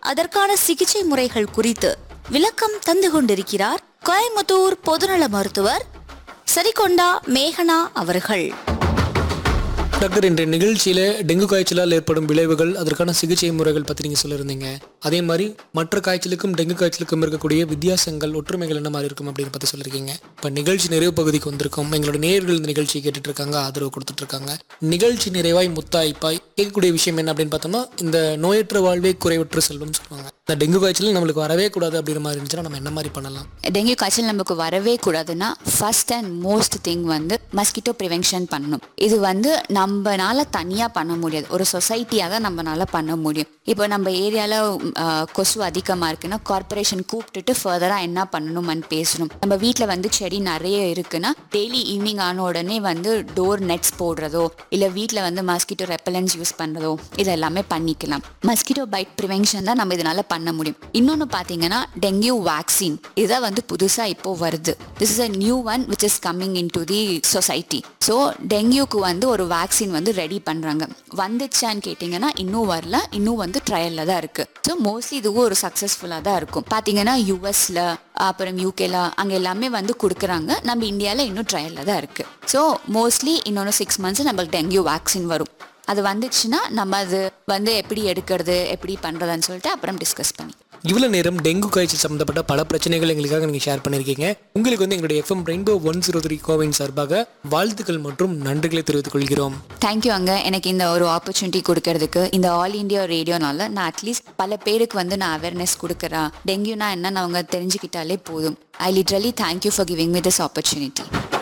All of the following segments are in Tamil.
அதற்கான சிகிச்சை முறைகள் குறித்து விளக்கம் தந்து கொண்டிருக்கிறார் கோயம்புத்தூர் பொதுநல மருத்துவர் சரிகொண்டா மேகனா அவர்கள். டாக்டர், இன்றைய நிகழ்ச்சியில் டெங்கு காய்ச்சலால் ஏற்படும் விளைவுகள், அதற்கான சிகிச்சை முறைகள் பற்றி நீங்கள் சொல்லியிருந்தீங்க. அதே மாதிரி மற்ற காய்ச்சலுக்கும் டெங்கு காய்ச்சலுக்கும் இருக்கக்கூடிய வித்தியாசங்கள், ஒற்றுமைகள் என்ன மாதிரி இருக்கும் அப்படின்னு பற்றி சொல்லியிருக்கீங்க. இப்போ நிகழ்ச்சி நிறைவு பகுதிக்கு வந்திருக்கோம். எங்களோட நேயர்கள் இந்த நிகழ்ச்சியை கேட்டுட்டு இருக்காங்க, ஆதரவு கொடுத்துட்டு இருக்காங்க. நிகழ்ச்சி நிறைவாய் முத்தாய்ப்பாய் கேட்கக்கூடிய விஷயம் என்ன அப்படின்னு பார்த்தோம்னா, இந்த நோயற்ற வாழ்வே குறைவற்ற செல்வம் சொல்லுவாங்க. இந்த டெங்கு காய்ச்சல் நம்மளுக்கு வரவே கூடாது அப்படிங்கிற மாதிரி இருந்துச்சுன்னா நம்ம என்ன மாதிரி பண்ணலாம்? டெங்கு காய்ச்சல் நமக்கு வரவே கூடாதுன்னா first and most thing mosquito prevention பண்ணணும். இது நம்மனால தனியாக பண்ண முடியாது, ஒரு சொசைட்டியாக தான் நம்மளால பண்ண முடியும். இப்போ நம்ம ஏரியாவில் கொசு அதிகமாக இருக்குன்னா கார்பரேஷன் கூப்பிட்டுட்டு ஃபர்தராக என்ன பண்ணணும்னு பேசணும். நம்ம வீட்டில் செடி நிறைய இருக்குன்னா டெய்லி ஈவினிங் ஆன உடனே டோர் நெட்ஸ் போடுறதோ இல்லை வீட்டில் மஸ்கிட்டோ ரெப்பலன்ஸ் யூஸ் பண்ணுறதோ இது எல்லாமே பண்ணிக்கலாம். மஸ்கிட்டோ பைட் ப்ரிவென்ஷன் தான் நம்ம இதனால பண்ண முடியும். இன்னொன்று பார்த்தீங்கன்னா டெங்கு வேக்சின், இதான் புதுசாக இப்போ வருது. This is a new one which is coming in to the society. So டெங்குக்கு ஒரு வேக்சின் ரெடி பண்ணுறாங்க. வந்துச்சான்னு கேட்டிங்கன்னா இன்னும் வரல, இன்னும் ட்ரையலில் தான் இருக்குது. ஸோ மோஸ்ட்லி இதுவும் ஒரு சக்ஸஸ்ஃபுல்லாக தான் இருக்கும். பார்த்தீங்கன்னா யூஎஸில் அப்புறம் யூகேல அங்கே எல்லாமே கொடுக்குறாங்க. நம்ம இந்தியாவில் இன்னும் ட்ரையலில் தான் இருக்குது. ஸோ மோஸ்ட்லி இன்னொன்று 6 months நம்மளுக்கு டெங்கு வேக்சின் வரும். அது வந்துச்சுன்னா நம்ம அது எப்படி எடுக்கிறது, எப்படி பண்ணுறதுன்னு சொல்லிட்டு அப்புறம் டிஸ்கஸ் பண்ணி. இவ்வளோ நேரம் டெங்கு காய்ச்சல் சம்மந்தப்பட்ட பல பிரச்சனைகள் எங்களுக்காக நீங்கள் ஷேர் பண்ணியிருக்கீங்க. உங்களுக்கு எங்களுடைய FM ரெயின்போ 103 கோவின் சார்பாக வாழ்த்துக்கள் மற்றும் நன்றிகளை தெரிவித்துக் கொள்கிறோம். தேங்க்யூ எனக்கு இந்த ஒரு ஆப்பர்ச்சுனிட்டி கொடுக்கறதுக்கு. இந்த ஆல் இண்டியா ரேடியோனால நான் அட்லீஸ்ட் பல பேருக்கு நான் அவேர்னஸ் கொடுக்குறேன். டெங்குனா என்னன்னு அவங்க தெரிஞ்சுக்கிட்டாலே போதும். I literally thank you for giving me this opportunity.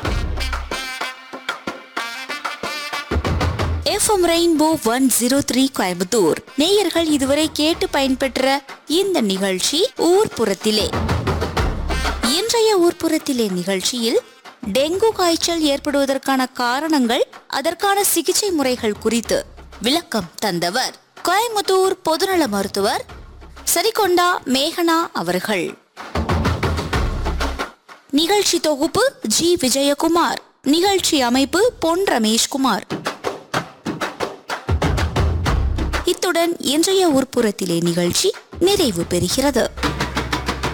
FM rainbow 103 Coimbatore நேயர்கள் இதுவரை கேட்டு பயன்பெற்ற இந்த நிகழ்ச்சி ஊர்ப்புறத்திலே. இன்றைய ஊர்ப்புறத்திலே நிகழ்ச்சியில் டெங்கு காய்ச்சல் ஏற்படுவதற்கான காரணங்கள், அதற்கான சிகிச்சை முறைகள் குறித்து விளக்கம் தந்தவர் கோயம்புத்தூர் பொதுநல மருத்துவர் சரிகொண்டா மேகனா அவர்கள். நிகழ்ச்சி தொகுப்பு ஜி விஜயகுமார், நிகழ்ச்சி அமைப்பு பொன் ரமேஷ்குமார். இத்துடன் இன்றைய ஊர்ப்புறத்திலே நிகழ்ச்சி நிறைவு பெறுகிறது.